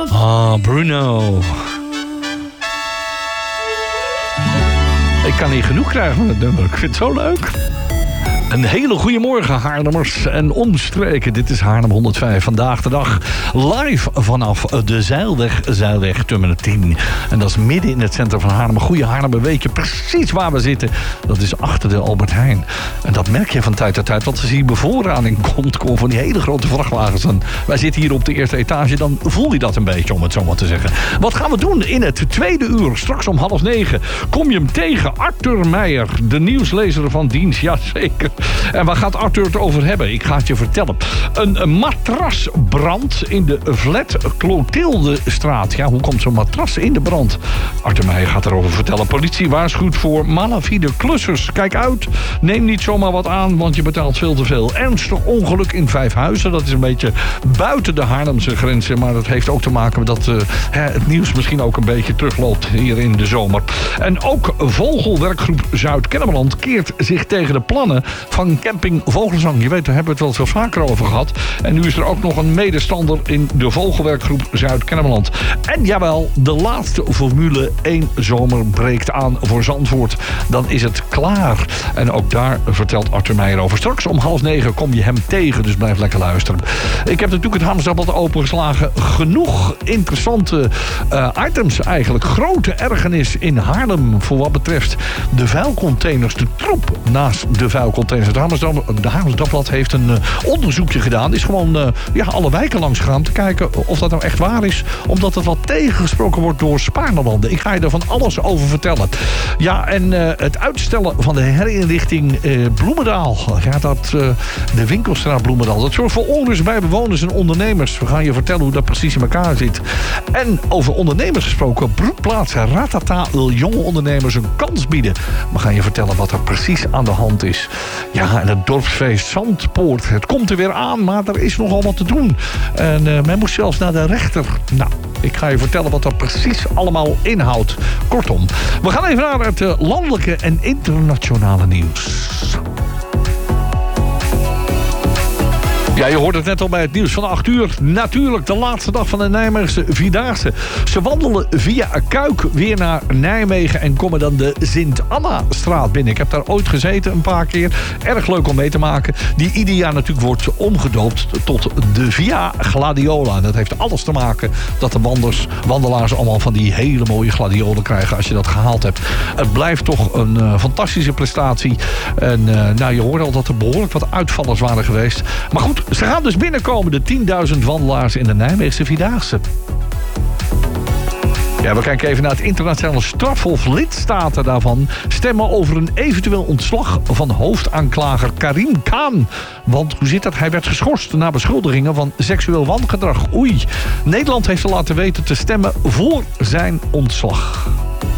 Bruno. Ik kan niet genoeg krijgen van het nummer. Ik vind het zo leuk. Een hele goede morgen, Haarlemmers en omstreken. Dit is Haarlem 105. Vandaag de dag live vanaf de Zeilweg Terminal 10. En dat is midden in het centrum van Haarlem. Een goede Haarlemmer weet je precies waar we zitten. Dat is achter de Albert Heijn. En dat merk je van tijd tot tijd. Want als je hier bevoorrading komt van die hele grote vrachtwagens. En wij zitten hier op de eerste etage. Dan voel je dat een beetje, om het zo maar te zeggen. Wat gaan we doen in het tweede uur? Straks om 8:30 kom je hem tegen. Arthur Meijer, de nieuwslezer van dienst. Jazeker. En waar gaat Arthur het over hebben? Ik ga het je vertellen. Een matrasbrand in de Vlet Clotildestraat. Ja, hoe komt zo'n matras in de brand? Arthur Meijer gaat erover vertellen. Politie waarschuwt voor malafide klussers. Kijk uit, neem niet zomaar wat aan, want je betaalt veel te veel. Ernstig ongeluk in Vijfhuizen. Dat is een beetje buiten de Haarlemse grenzen. Maar dat heeft ook te maken met dat het nieuws misschien ook een beetje terugloopt hier in de zomer. En ook Vogelwerkgroep Zuid-Kennemerland keert zich tegen de plannen van camping Vogelzang. Je weet, daar hebben we het wel eens vaker over gehad. En nu is er ook nog een medestander in de Vogelwerkgroep Zuid-Kennemerland. En jawel, de laatste Formule 1 zomer breekt aan voor Zandvoort. Dan is het klaar. En ook daar vertelt Arthur Meijer over. Straks om 8:30 kom je hem tegen, dus blijf lekker luisteren. Ik heb natuurlijk het Hamersdagblad opengeslagen. Genoeg interessante items eigenlijk. Grote ergernis in Haarlem voor wat betreft de vuilcontainers. De troep naast de vuilcontainers. De Hamersdagblad heeft een onderzoekje gedaan. Is gewoon alle wijken langs gegaan te kijken of dat nou echt waar is. Omdat het wat tegengesproken wordt door Spaarlanden. Ik ga je er van alles over vertellen. Ja, en het uitstellen van de herinrichting Bloemendaal. Ja, de winkelstraat Bloemendaal. Dat zorgt voor onrust bij bewoners en ondernemers. We gaan je vertellen hoe dat precies in elkaar zit. En over ondernemers gesproken. Broedplaats Ratata wil jonge ondernemers een kans bieden. We gaan je vertellen wat er precies aan de hand is. Ja, en het dorpsfeest Zandpoort. Het komt er weer aan, maar er is nogal wat te doen. En men moest zelfs naar de rechter. Nou, ik ga je vertellen wat dat precies allemaal inhoudt. Kortom, we gaan even naar het landelijke en internationale nieuws. Ja, je hoort het net al bij het nieuws van 8 uur. Natuurlijk de laatste dag van de Nijmeegse Vierdaagse. Ze wandelen via Kuik weer naar Nijmegen en komen dan de Sint-Anna-straat binnen. Ik heb daar ooit gezeten een paar keer. Erg leuk om mee te maken. Die ieder jaar natuurlijk wordt omgedoopt tot de Via Gladiola. En dat heeft alles te maken dat de wandelaars allemaal van die hele mooie gladiolen krijgen als je dat gehaald hebt. Het blijft toch een fantastische prestatie. En je hoort al dat er behoorlijk wat uitvallers waren geweest. Maar goed, ze gaan dus binnenkomen, de 10.000 wandelaars in de Nijmeegse Vierdaagse. Ja, we kijken even naar het internationale strafhof. Lidstaten daarvan stemmen over een eventueel ontslag van hoofdaanklager Karim Khan. Want hoe zit dat? Hij werd geschorst na beschuldigingen van seksueel wangedrag. Oei. Nederland heeft al laten weten te stemmen voor zijn ontslag.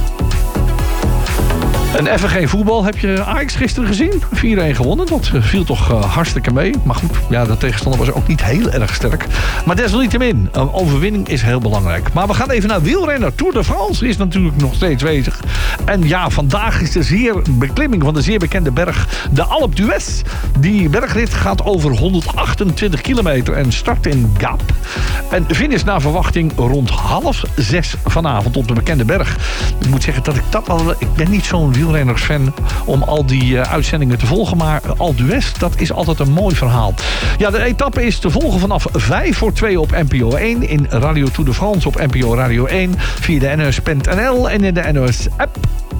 En even geen voetbal. Heb je Ajax gisteren gezien? 4-1 gewonnen. Dat viel toch hartstikke mee. Maar goed, ja, de tegenstander was ook niet heel erg sterk. Maar desalniettemin, een overwinning is heel belangrijk. Maar we gaan even naar wielrenner. Tour de France is natuurlijk nog steeds bezig. En ja, vandaag is de beklimming van de zeer bekende berg, de Alpe d'Huez. Die bergrit gaat over 128 kilometer en start in Gap. En finish naar verwachting rond 5:30 vanavond op de bekende berg. Ik moet zeggen dat ik ben niet zo'n wielrennersfan om al die uitzendingen te volgen. Maar Alpe d'Huez, dat is altijd een mooi verhaal. Ja, de etappe is te volgen vanaf 1:55 op NPO 1. In Radio Tour de France op NPO Radio 1. Via de NOS.nl en in de NOS-app.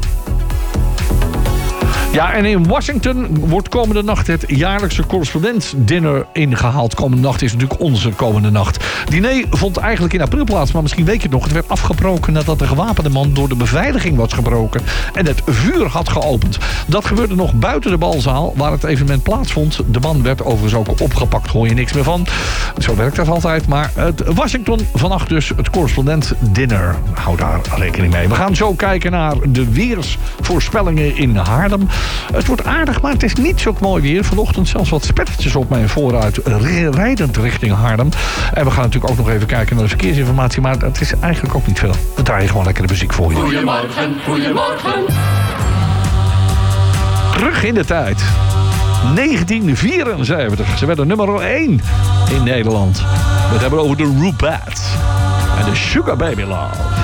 Ja, en in Washington wordt komende nacht het jaarlijkse correspondent-dinner ingehaald. Komende nacht is natuurlijk onze komende nacht. Diner vond eigenlijk in april plaats, maar misschien weet je het nog. Het werd afgebroken nadat de gewapende man door de beveiliging was gebroken en het vuur had geopend. Dat gebeurde nog buiten de balzaal waar het evenement plaatsvond. De man werd overigens ook opgepakt, hoor je niks meer van. Zo werkt dat altijd. Maar het Washington vannacht dus het correspondent-dinner. Hou daar rekening mee. We gaan zo kijken naar de weersvoorspellingen in Haarlem. Het wordt aardig, maar het is niet zo mooi weer. Vanochtend zelfs wat spettertjes op mijn vooruit rijdend richting Haarlem. En we gaan natuurlijk ook nog even kijken naar de verkeersinformatie. Maar het is eigenlijk ook niet veel. We draaien gewoon lekker de muziek voor je. Goedemorgen, goedemorgen. Terug in de tijd. 1974. Ze werden nummer 1 in Nederland. We hebben het over de Rubats. En de Sugar Baby Love.